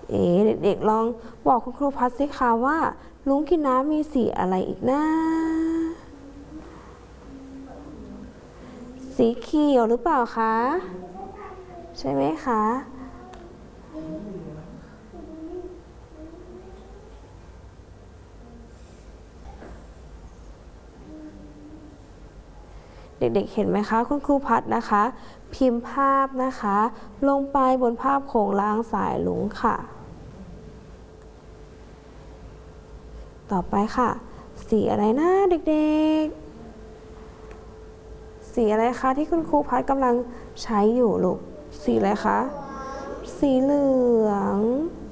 เด็กๆลองบอกคุณครูพัดสิคะว่าลุงกินน้ำมีสีอะไรอีกนะสีเขียวหรือเปล่าคะใช่ไหมคะเด็กๆเห็นไหมคะคุณครูพัดนะคะพิมพ์ภาพนะคะลงไปบนภาพโครงล่างสายลุงค่ะต่อไปค่ะสีอะไรนะเด็กๆสีอะไรคะที่คุณครูพัดกำลังใช้อยู่ลูกสีอะไรคะสีเหลือง